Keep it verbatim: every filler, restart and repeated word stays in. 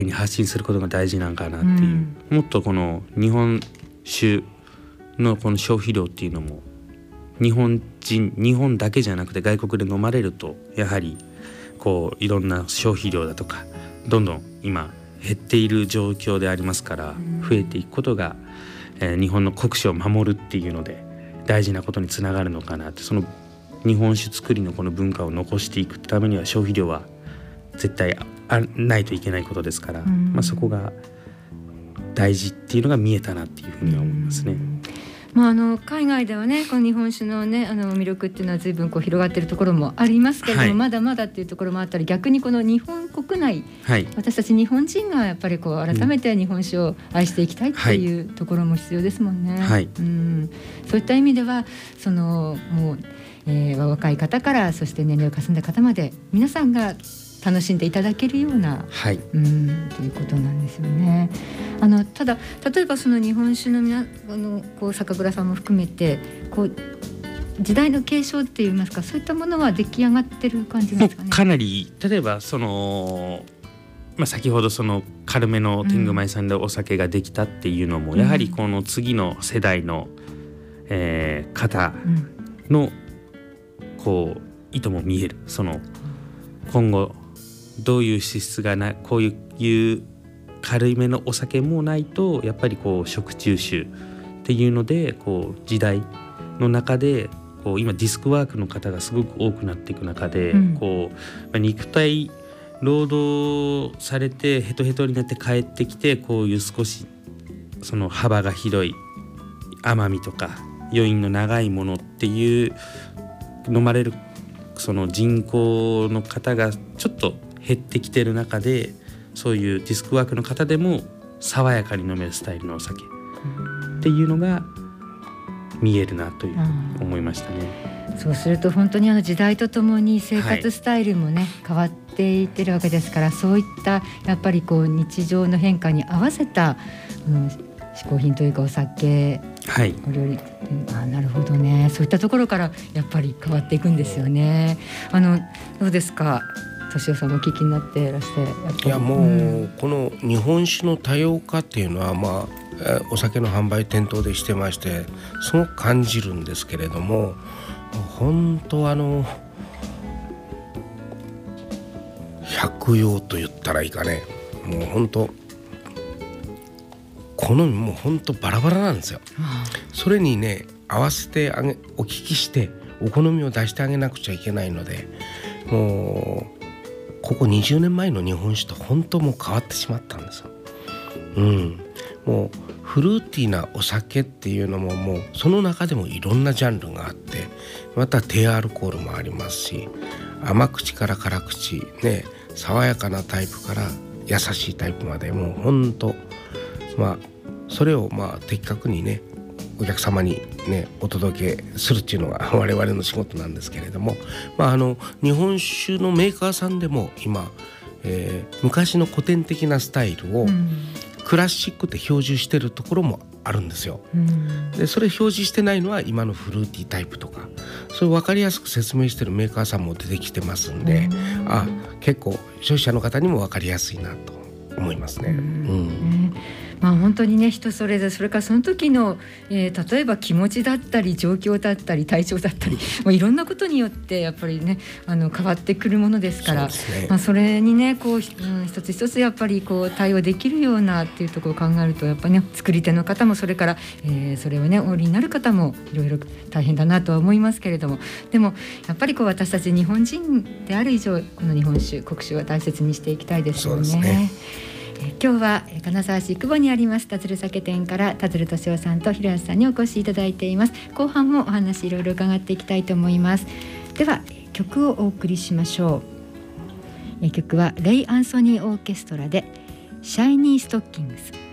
に発信することが大事なんかなっていう、うん、もっとこの日本酒のこの消費量っていうのも日本人日本だけじゃなくて外国で飲まれるとやはりこういろんな消費量だとかどんどん今減っている状況でありますから、増えていくことが、えー、日本の国酒を守るっていうので大事なことにつながるのかなって。その日本酒作りのこの文化を残していくためには消費量は絶対あないといけないことですから、まあ、そこが大事っていうのが見えたなっていうふうには思いますね。 まあ、あの海外ではねこの日本酒のねあの魅力っていうのは随分こう広がっているところもありますけれども、はい、まだまだっていうところもあったり、逆にこの日本国内、はい、私たち日本人がやっぱりこう改めて日本酒を愛していきたいっていうところも必要ですもんね、はい、うん、そういった意味ではそのもう、えー、若い方からそして年齢を重ねた方まで皆さんが楽しんでいただけるような、はい、うんということなんですよね。あのただ例えばその日本酒の皆あのこう酒蔵さんも含めてこう時代の継承っていいますか、そういったものは出来上がってる感じなんですかね。 かなり例えばその、まあ、先ほどその軽めの天狗米さんでお酒ができたっていうのも、うん、やはりこの次の世代の、えー、方のこう意図も見える。その今後どういう資質がないこういう軽いめのお酒もないとやっぱりこう食中酒っていうのでこう時代の中でこう今ディスクワークの方がすごく多くなっていく中で、うん、こう、まあ、肉体労働されてヘトヘトになって帰ってきてこういう少しその幅が広い甘みとか余韻の長いものっていう飲まれるその人口の方がちょっと減ってきてる中で、そういうディスクワークの方でも爽やかに飲めるスタイルのお酒っていうのが見えるなという思いましたね。 そうすると本当にあの時代とともに生活スタイルもね、はい、変わっていってるわけですから、そういったやっぱりこう日常の変化に合わせた、うん、嗜好品というかお酒、はい、お料理、あ、なるほどね。そういったところからやっぱり変わっていくんですよね。あのどうですか、敏夫さんもお聞きになっていらして。やっぱりいやもう、うん、この日本酒の多様化っていうのは、まあ、お酒の販売店頭でしてましてすごく感じるんですけれども、本当あの百葉と言ったらいいかね、もう本当好みも本当バラバラなんですよ、はあ、それにね合わせてあげお聞きしてお好みを出してあげなくちゃいけないので、もうここにじゅうねんまえの日本酒と本当もう変わってしまったんですよ、うん、もうフルーティーなお酒っていうのももうその中でもいろんなジャンルがあって、また低アルコールもありますし、甘口から辛口ね、爽やかなタイプから優しいタイプまで、もう本当まあそれをまあ的確にねお客様にねお届けするっていうのが我々の仕事なんですけれども、まああの日本酒のメーカーさんでも今、えー、昔の古典的なスタイルをクラシックって標示してるところもあるんですよ、うん、でそれ表示してないのは今のフルーティータイプとか、それ分かりやすく説明してるメーカーさんも出てきてますんで、うん、あ結構消費者の方にも分かりやすいなと思いますね、うんうんまあ、本当にね人それぞれ、それからその時の、えー、例えば気持ちだったり状況だったり体調だったり、もういろんなことによってやっぱりねあの変わってくるものですから、 そうですね、まあ、それにねこう、うん、一つ一つやっぱりこう対応できるようなっていうところを考えると、やっぱりね作り手の方もそれから、えー、それをねお売りになる方もいろいろ大変だなとは思いますけれども、でもやっぱりこう私たち日本人である以上この日本酒国酒は大切にしていきたいですよね。そうですね。今日は金沢市久保にあります田鶴酒店から田鶴俊夫さんと平安さんにお越しいただいています。後半もお話いろいろ伺っていきたいと思います。では曲をお送りしましょう。曲はレイ・アンソニーオーケストラでシャイニーストッキングス。